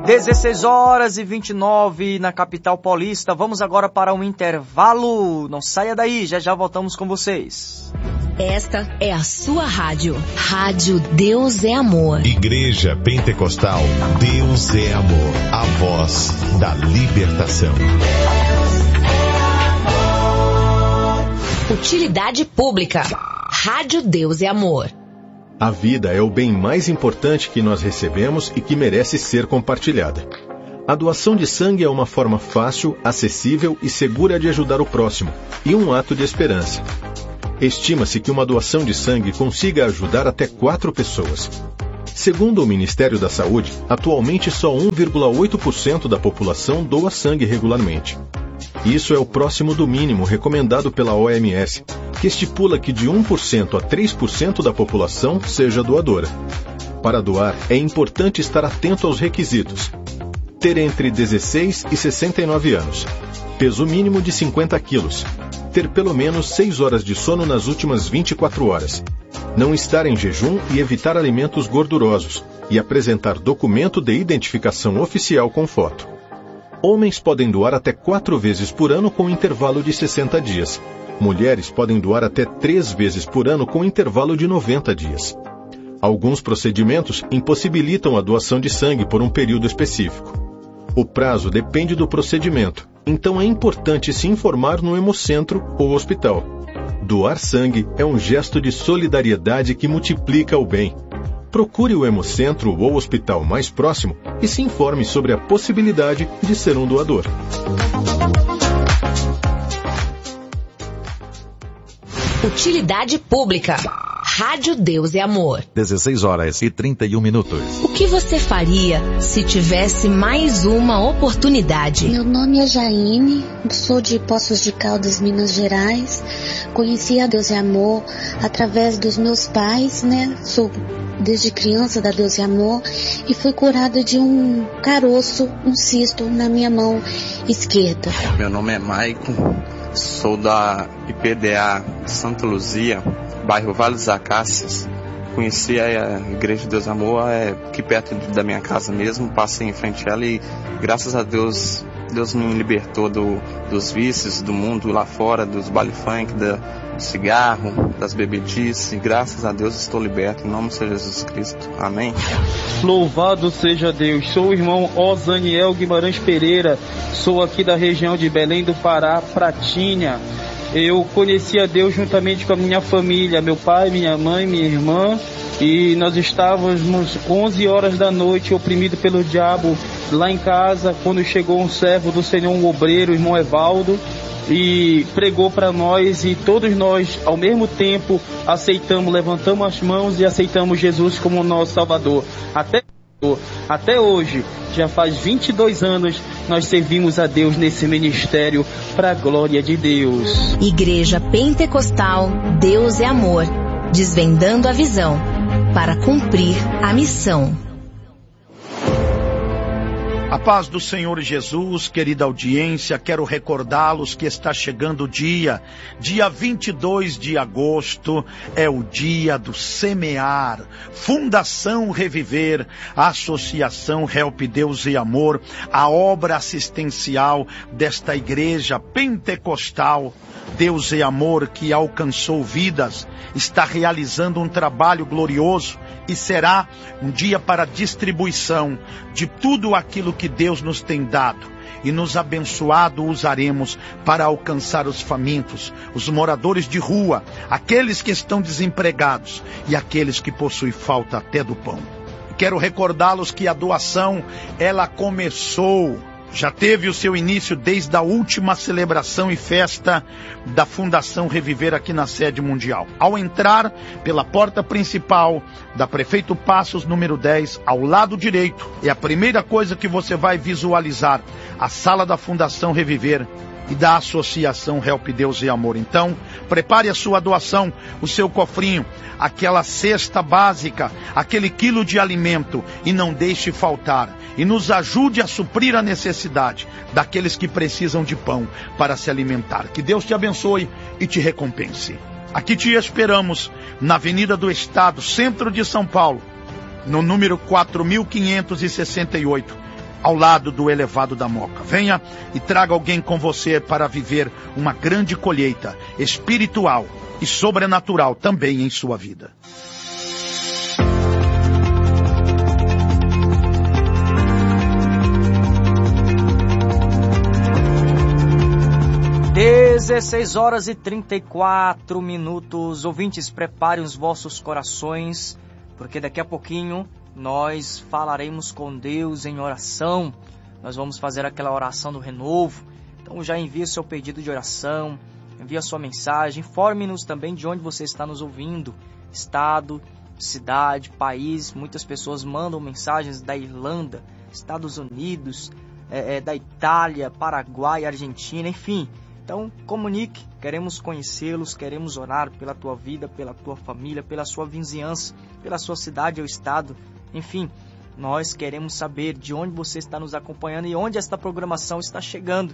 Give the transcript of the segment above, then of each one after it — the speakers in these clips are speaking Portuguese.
16h29 na capital paulista. Vamos agora para um intervalo. Não saia daí, já voltamos com vocês. Esta é a sua rádio. Rádio Deus é Amor. Igreja Pentecostal Deus é Amor. A voz da libertação. Utilidade pública. Rádio Deus é Amor. A vida é o bem mais importante que nós recebemos e que merece ser compartilhada. A doação de sangue é uma forma fácil, acessível e segura de ajudar o próximo, e um ato de esperança. Estima-se que uma doação de sangue consiga ajudar até 4 pessoas. Segundo o Ministério da Saúde, atualmente só 1,8% da população doa sangue regularmente. Isso é o próximo do mínimo recomendado pela OMS, que estipula que de 1% a 3% da população seja doadora. Para doar, é importante estar atento aos requisitos. Ter entre 16 e 69 anos. Peso mínimo de 50 quilos. Ter pelo menos 6 horas de sono nas últimas 24 horas. Não estar em jejum e evitar alimentos gordurosos. E apresentar documento de identificação oficial com foto. Homens podem doar até 4 vezes por ano com intervalo de 60 dias. Mulheres podem doar até 3 vezes por ano com intervalo de 90 dias. Alguns procedimentos impossibilitam a doação de sangue por um período específico. O prazo depende do procedimento, então é importante se informar no hemocentro ou hospital. Doar sangue é um gesto de solidariedade que multiplica o bem. Procure o hemocentro ou hospital mais próximo e se informe sobre a possibilidade de ser um doador. Utilidade pública. Rádio Deus é Amor. 16h31. O que você faria se tivesse mais uma oportunidade? Meu nome é Jaine, sou de Poços de Caldas, Minas Gerais. Conheci a Deus é Amor através dos meus pais, né? Sou desde criança da Deus é Amor e fui curada de um caroço, um cisto na minha mão esquerda. Meu nome é Maicon, sou da IPDA de Santa Luzia, bairro Vale dos Acácias. Conheci a Igreja de Deus Amor aqui perto da minha casa mesmo, passei em frente a ela e graças a Deus, Deus me libertou dos vícios do mundo lá fora, dos baile funk, do cigarro, das bebedices, e graças a Deus estou liberto, em nome de Jesus Cristo. Amém. Louvado seja Deus. Sou o irmão Osaniel Guimarães Pereira, sou aqui da região de Belém do Pará, Pratinha. Eu conheci a Deus juntamente com a minha família, meu pai, minha mãe, minha irmã, e nós estávamos 11 horas da noite, oprimido pelo diabo lá em casa, quando chegou um servo do Senhor, um obreiro, o irmão Evaldo, e pregou para nós, e todos nós, ao mesmo tempo, aceitamos, levantamos as mãos e aceitamos Jesus como nosso Salvador. Até hoje, já faz 22 anos, nós servimos a Deus nesse ministério para a glória de Deus. Igreja Pentecostal Deus é Amor, desvendando a visão para cumprir a missão. A paz do Senhor Jesus, querida audiência, quero recordá-los que está chegando o dia 22 de agosto, é o dia do semear. Fundação Reviver, a Associação Help Deus e Amor, a obra assistencial desta igreja pentecostal Deus e Amor, que alcançou vidas, está realizando um trabalho glorioso e será um dia para distribuição de tudo aquilo que Deus nos tem dado e nos abençoado usaremos para alcançar os famintos, os moradores de rua, aqueles que estão desempregados e aqueles que possuem falta até do pão. Quero recordá-los que a doação, ela começou, já teve o seu início desde a última celebração e festa da Fundação Reviver aqui na sede mundial. Ao entrar pela porta principal da Prefeito Passos, número 10, ao lado direito, é a primeira coisa que você vai visualizar, a sala da Fundação Reviver e da Associação Help Deus e Amor. Então, prepare a sua doação, o seu cofrinho, aquela cesta básica, aquele quilo de alimento, e não deixe faltar. E nos ajude a suprir a necessidade daqueles que precisam de pão para se alimentar. Que Deus te abençoe e te recompense. Aqui te esperamos, na Avenida do Estado, centro de São Paulo, no número 4568. ao lado do elevado da Moca. Venha e traga alguém com você para viver uma grande colheita espiritual e sobrenatural também em sua vida. Dezesseis horas e 34 minutos. Ouvintes, preparem os vossos corações, porque daqui a pouquinho nós falaremos com Deus em oração. Nós vamos fazer aquela oração do renovo. Então já envie seu pedido de oração, envie a sua mensagem, informe-nos também de onde você está nos ouvindo. Estado, cidade, país. Muitas pessoas mandam mensagens da Irlanda, Estados Unidos, da Itália, Paraguai, Argentina, enfim. Então comunique, queremos conhecê-los, queremos orar pela tua vida, pela tua família, pela sua vizinhança, pela sua cidade ou estado. Enfim, nós queremos saber de onde você está nos acompanhando e onde esta programação está chegando.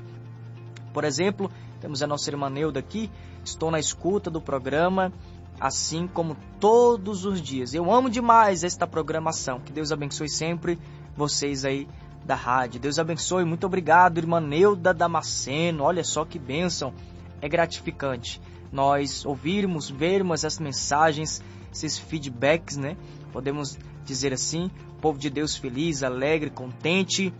Por exemplo, temos a nossa irmã Neuda aqui, estou na escuta do programa, assim como todos os dias. Eu amo demais esta programação, que Deus abençoe sempre vocês aí da rádio. Deus abençoe, muito obrigado, irmã Neuda Damasceno, olha só que bênção, é gratificante nós ouvirmos, vermos essas mensagens, esses feedbacks, né? Podemos dizer assim, o povo de Deus feliz, alegre, contente,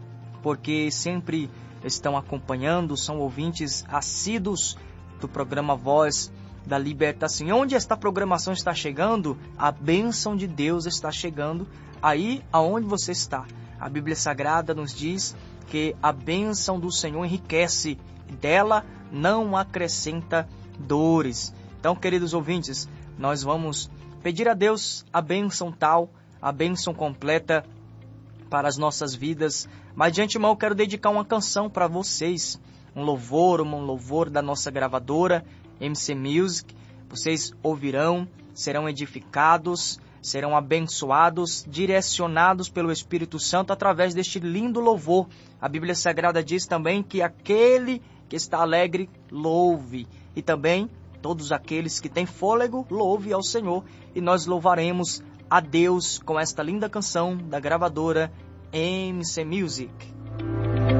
porque sempre estão acompanhando, são ouvintes assíduos do programa Voz da Libertação. E onde esta programação está chegando, a bênção de Deus está chegando aí aonde você está. A Bíblia Sagrada nos diz que a bênção do Senhor enriquece, e dela não acrescenta dores. Então, queridos ouvintes, nós vamos pedir a Deus a bênção tal, a bênção completa para as nossas vidas. Mas de antemão eu quero dedicar uma canção para vocês, um louvor da nossa gravadora, MC Music. Vocês ouvirão, serão edificados, serão abençoados, direcionados pelo Espírito Santo através deste lindo louvor. A Bíblia Sagrada diz também que aquele que está alegre, louve. E também todos aqueles que têm fôlego, louve ao Senhor. E nós louvaremos a Deus com esta linda canção da gravadora MC Music.